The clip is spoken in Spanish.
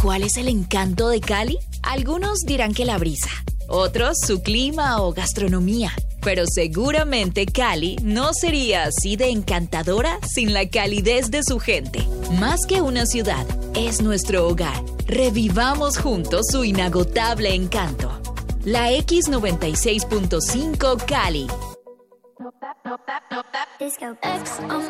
¿Cuál es el encanto de Cali? Algunos dirán que la brisa, otros su clima o gastronomía. Pero seguramente Cali no sería así de encantadora sin la calidez de su gente. Más que una ciudad, es nuestro hogar. Revivamos juntos su inagotable encanto. La X96.5 Cali. Disco X on